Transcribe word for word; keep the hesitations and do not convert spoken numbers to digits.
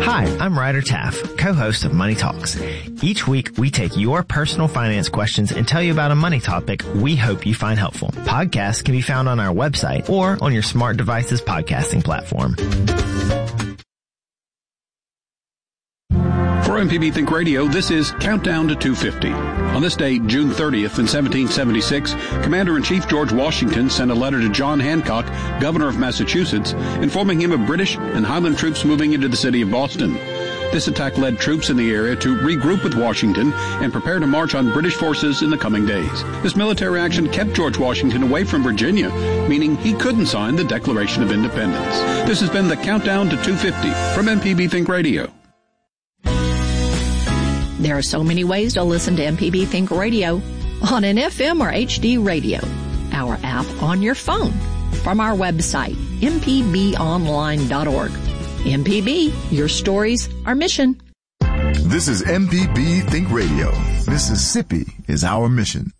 Hi, I'm Ryder Taff, co-host of Money Talks. Each week, we take your personal finance questions and tell you about a money topic we hope you find helpful. Podcasts can be found on our website or on your smart device's podcasting platform. For M P B Think Radio, this is Countdown to two fifty. On this day, June thirtieth in seventeen seventy-six, Commander-in-Chief George Washington sent a letter to John Hancock, governor of Massachusetts, informing him of British and Highland troops moving into the city of Boston. This attack led troops in the area to regroup with Washington and prepare to march on British forces in the coming days. This military action kept George Washington away from Virginia, meaning he couldn't sign the Declaration of Independence. This has been the Countdown to two fifty from M P B Think Radio. There are so many ways to listen to M P B Think Radio on an F M or H D radio, our app on your phone, from our website, m p b online dot org. M P B, your stories, our mission. This is M P B Think Radio. Mississippi is our mission.